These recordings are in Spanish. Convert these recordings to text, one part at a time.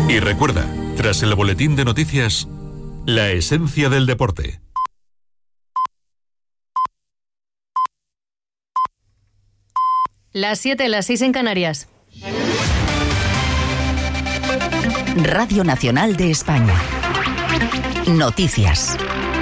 Y recuerda, tras el boletín de noticias, la esencia del deporte. Las 7, las 6 en Canarias. Radio Nacional de España. Noticias.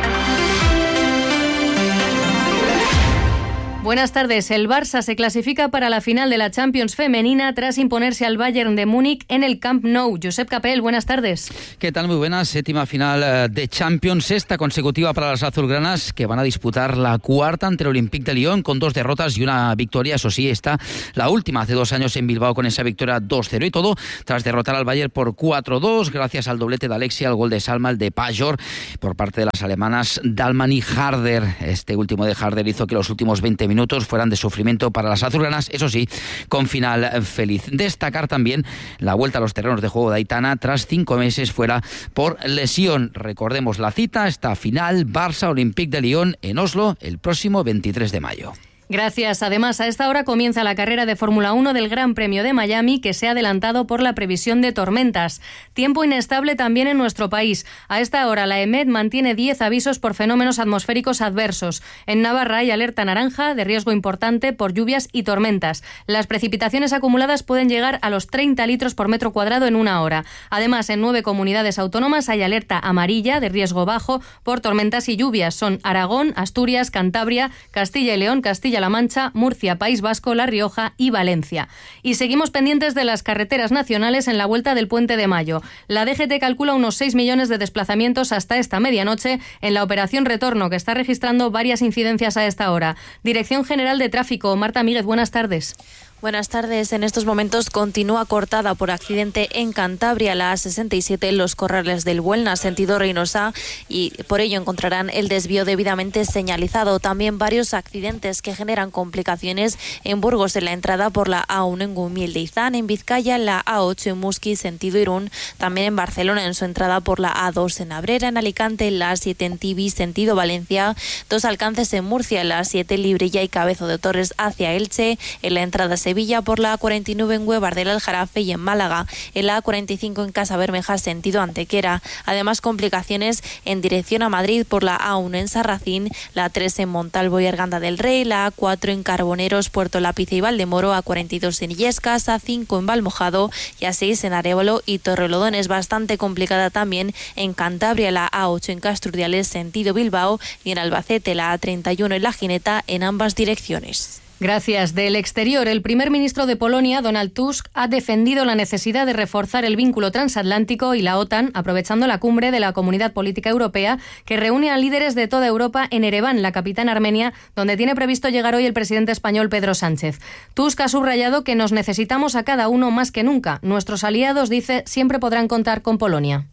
Buenas tardes. El Barça se clasifica para la final de la Champions femenina tras imponerse al Bayern de Múnich en el Camp Nou. Josep Capell, buenas tardes. ¿Qué tal? Muy buenas. Séptima final de Champions, sexta consecutiva para las azulgranas, que van a disputar la cuarta ante el Olympique de Lyon con 2 derrotas y una victoria. Eso sí, está la última hace 2 años en Bilbao con esa victoria 2-0 y todo tras derrotar al Bayern por 4-2 gracias al doblete de Alexia, al gol de Salma, el de Pajor por parte de las alemanas Dahlmann y Harder. Este último de Harder hizo que los últimos 20 minutos fueran de sufrimiento para las azulgranas, eso sí, con final feliz. Destacar también la vuelta a los terrenos de juego de Aitana tras 5 meses fuera por lesión. Recordemos la cita, esta final Barça-Olympique de Lyon en Oslo el próximo 23 de mayo. Gracias. Además, a esta hora comienza la carrera de Fórmula 1 del Gran Premio de Miami, que se ha adelantado por la previsión de tormentas. Tiempo inestable también en nuestro país. A esta hora, la EMET mantiene 10 avisos por fenómenos atmosféricos adversos. En Navarra hay alerta naranja de riesgo importante por lluvias y tormentas. Las precipitaciones acumuladas pueden llegar a los 30 litros por metro cuadrado en una hora. Además, en 9 comunidades autónomas hay alerta amarilla de riesgo bajo por tormentas y lluvias. Son Aragón, Asturias, Cantabria, Castilla y León, Castilla-La Mancha, Murcia, País Vasco, La Rioja y Valencia. Y seguimos pendientes de las carreteras nacionales en la vuelta del Puente de Mayo. La DGT calcula unos 6 millones de desplazamientos hasta esta medianoche en la operación Retorno, que está registrando varias incidencias a esta hora. Dirección General de Tráfico, Marta Míguez, buenas tardes. Buenas tardes. En estos momentos continúa cortada por accidente en Cantabria la A67 en los Corrales del Buelna, sentido Reynosa, y por ello encontrarán el desvío debidamente señalizado. También varios accidentes que generan complicaciones en Burgos en la entrada por la A1 en Gumiel de Izán, en Vizcaya en la A8 en Musqui, sentido Irún, también en Barcelona en su entrada por la A2 en Abrera, en Alicante en la A7 en Tibi, sentido Valencia, 2 alcances en Murcia en la A7 Librilla y Cabezo de Torres hacia Elche, en la entrada Sevilla por la A49 en Huevar del Aljarafe y en Málaga, en la A45 en Casa Bermeja sentido Antequera. Además, complicaciones en dirección a Madrid por la A1 en Sarracín, la A3 en Montalvo y Arganda del Rey, la A4 en Carboneros, Puerto Lápice y Valdemoro, A42 en Illescas, A5 en Valmojado y A6 en Arévalo y Torrelodones. Bastante complicada también en Cantabria, la A8 en Castrurdiales sentido Bilbao y en Albacete la A31 en La Gineta en ambas direcciones. Gracias. Del exterior, el primer ministro de Polonia, Donald Tusk, ha defendido la necesidad de reforzar el vínculo transatlántico y la OTAN, aprovechando la cumbre de la Comunidad Política Europea, que reúne a líderes de toda Europa en Ereván, la capital armenia, donde tiene previsto llegar hoy el presidente español Pedro Sánchez. Tusk ha subrayado que nos necesitamos a cada uno más que nunca. Nuestros aliados, dice, siempre podrán contar con Polonia.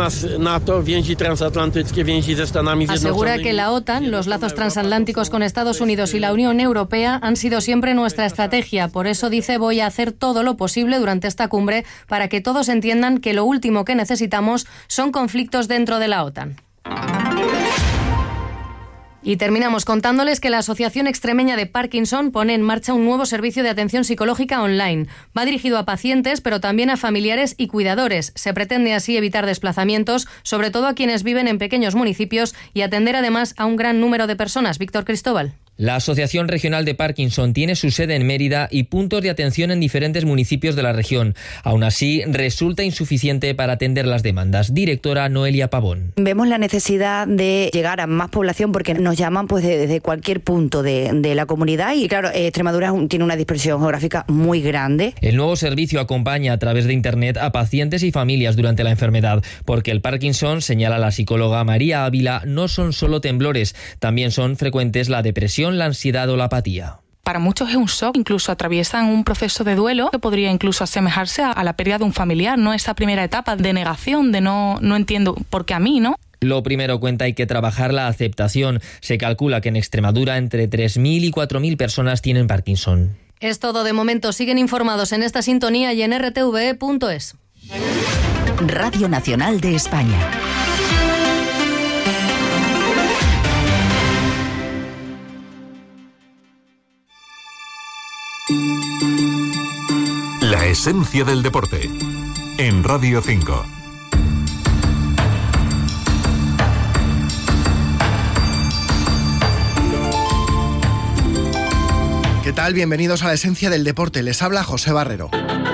Asegura que la OTAN, los lazos transatlánticos con Estados Unidos y la Unión Europea han sido siempre nuestra estrategia. Por eso, dice, voy a hacer todo lo posible durante esta cumbre para que todos entiendan que lo último que necesitamos son conflictos dentro de la OTAN. Y terminamos contándoles que la Asociación Extremeña de Parkinson pone en marcha un nuevo servicio de atención psicológica online. Va dirigido a pacientes, pero también a familiares y cuidadores. Se pretende así evitar desplazamientos, sobre todo a quienes viven en pequeños municipios, y atender además a un gran número de personas. Víctor Cristóbal. La Asociación Regional de Parkinson tiene su sede en Mérida y puntos de atención en diferentes municipios de la región. Aún así, resulta insuficiente para atender las demandas. Directora Noelia Pavón. Vemos la necesidad de llegar a más población porque nos llaman pues desde cualquier punto de la comunidad y claro, Extremadura tiene una dispersión geográfica muy grande. El nuevo servicio acompaña a través de Internet a pacientes y familias durante la enfermedad, porque el Parkinson, señala la psicóloga María Ávila, no son solo temblores, también son frecuentes la depresión, la ansiedad o la apatía. Para muchos es un shock, incluso atraviesan un proceso de duelo que podría incluso asemejarse a la pérdida de un familiar, ¿no? Esa primera etapa de negación, de no entiendo por qué a mí, ¿no? Lo primero, cuenta, hay que trabajar la aceptación. Se calcula que en Extremadura entre 3.000 y 4.000 personas tienen Parkinson. Es todo de momento. Siguen informados en esta sintonía y en rtve.es. Radio Nacional de España. La esencia del deporte. en Radio 5. ¿Qué tal? Bienvenidos a la esencia del deporte. Les habla José Barrero.